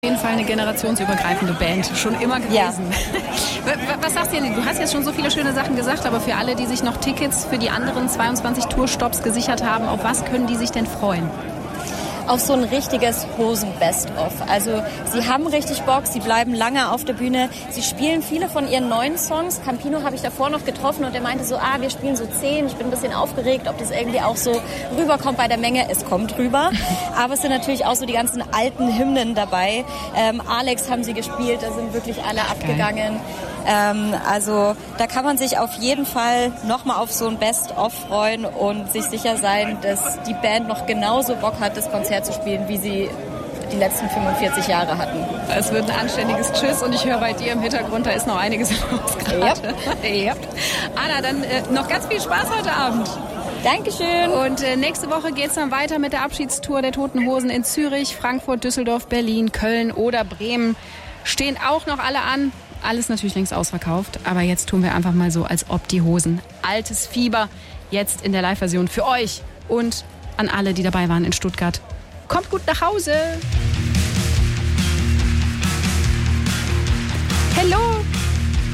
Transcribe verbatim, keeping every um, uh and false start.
Auf jeden Fall eine generationsübergreifende Band, schon immer gewesen. Ja. Was sagst du denn? Du hast jetzt schon so viele schöne Sachen gesagt, aber für alle, die sich noch Tickets für die anderen zweiundzwanzig Tourstops gesichert haben, auf was können die sich denn freuen? Auf so ein richtiges Hosen-Best-of. Also sie haben richtig Bock, sie bleiben lange auf der Bühne. Sie spielen viele von ihren neuen Songs. Campino habe ich davor noch getroffen und der meinte so, ah, wir spielen so zehn. Ich bin ein bisschen aufgeregt, ob das irgendwie auch so rüberkommt bei der Menge. Es kommt rüber. Aber es sind natürlich auch so die ganzen alten Hymnen dabei. Ähm, Alex haben sie gespielt, da sind wirklich alle Ach, abgegangen. Ähm, also da kann man sich auf jeden Fall nochmal auf so ein Best-of freuen und sich sicher sein, dass die Band noch genauso Bock hat, das Konzert zu spielen, wie sie die letzten fünfundvierzig Jahre hatten. Es wird ein anständiges Tschüss und ich höre bei dir im Hintergrund, da ist noch einiges los gerade. Yep. Yep. Anna, dann äh, noch ganz viel Spaß heute Abend. Dankeschön. Und äh, nächste Woche geht es dann weiter mit der Abschiedstour der Toten Hosen in Zürich, Frankfurt, Düsseldorf, Berlin, Köln oder Bremen. Stehen auch noch alle an. Alles natürlich längst ausverkauft, aber jetzt tun wir einfach mal so, als ob die Hosen. Altes Fieber, jetzt in der Live-Version für euch und an alle, die dabei waren in Stuttgart. Kommt gut nach Hause!